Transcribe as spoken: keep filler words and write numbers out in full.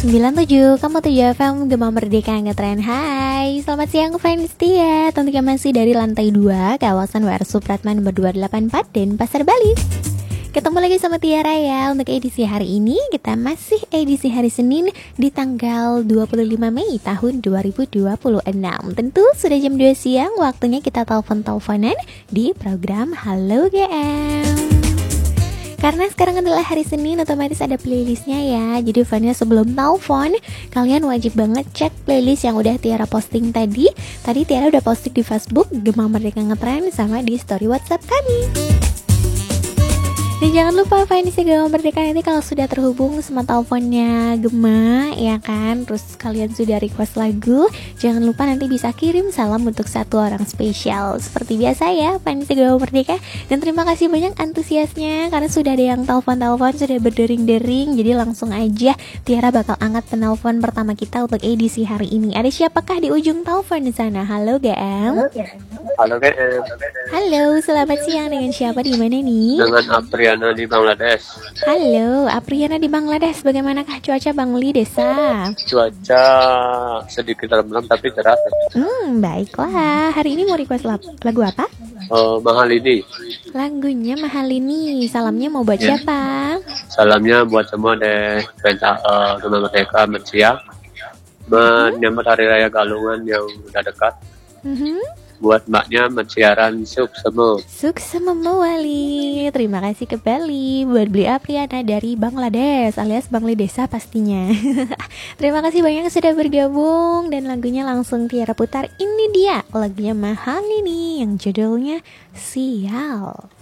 sembilan tujuh koma tujuh F M Gema Merdeka Ngetren. Hai, selamat siang friends setia. Tentunya masih dari lantai dua kawasan W R Supratman nomor dua delapan empat dan Pasar Bali. Ketemu lagi sama Tiara ya. Untuk edisi hari ini kita masih edisi hari Senin di tanggal dua puluh lima Mei tahun dua ribu dua puluh enam. Tentu sudah jam dua siang, waktunya kita telepon-teleponan di program Halo G M. Karena sekarang adalah hari Senin, otomatis ada playlistnya ya. Jadi fans sebelum telepon, kalian wajib banget cek playlist yang udah Tiara posting tadi. Tadi Tiara udah posting di Facebook Gema Merdeka Ngetren sama di story WhatsApp kami. Dan jangan lupa fans Gema Merdeka nanti kalau sudah terhubung sama teleponnya Gema, ya kan, terus kalian sudah request lagu, jangan lupa nanti bisa kirim salam untuk satu orang spesial. Seperti biasa ya fans Gema Merdeka. Dan terima kasih banyak antusiasnya karena sudah ada yang telepon-telepon, sudah berdering-dering. Jadi langsung aja Tiara bakal angkat penelpon pertama kita untuk edisi hari ini. Ada siapakah di ujung telepon di sana? Halo G M. Halo G M. Halo, selamat siang. Dengan siapa, di mana nih? Dengan Apriana di Bangladesh. Halo, Apriana di Bangladesh. Bagaimanakah cuaca Bangli desa? Cuaca sedikit remang tapi cerah. Hmm, baiklah. Hari ini mau request lag- lagu apa? Uh, mahal ini. Lagunya Mahal Ini. Salamnya mau buat Ya. siapa? Salamnya buat semua deh fans uh, Gema Merdeka Mensia. Menyambut Hari Raya Galungan yang udah dekat. Mhm. Buat mbaknya mensiaran Suksemo. Suksema Mewali. Terima kasih kembali buat beli Apriana dari Bangladesh alias Bangli Desa pastinya. Terima kasih banyak sudah bergabung. Dan lagunya langsung Tiara putar. Ini dia lagunya Mahal Ini yang judulnya Sial.